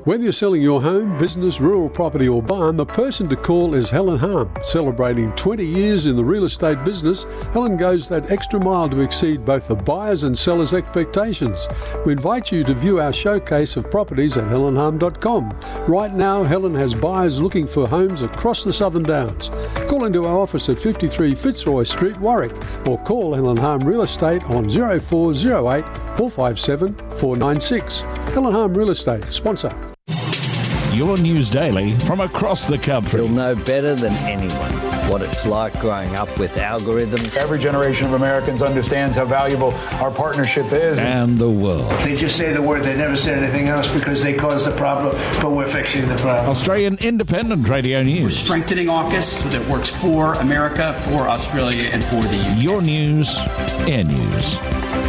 Whether you're selling your home, business, rural property or barn, the person to call is Helen Harm. Celebrating 20 years in the real estate business, Helen goes that extra mile to exceed both the buyers and sellers' expectations. We invite you to view our showcase of properties at helenharm.com. Right now, Helen has buyers looking for homes across the Southern Downs. Call into our office at 53 Fitzroy Street, Warwick, or call Helen Harm Real Estate on 0408 457 496. Helen Harm Real Estate, sponsor. Your news daily from across the country. You'll know better than anyone what it's like growing up with algorithms. Every generation of Americans understands how valuable our partnership is. And the world. They just say the word, they never say anything else because they caused the problem, but we're fixing the problem. Australian Independent Radio News. We're strengthening AUKUS that works for America, for Australia, and for the UK. Your news, Air News.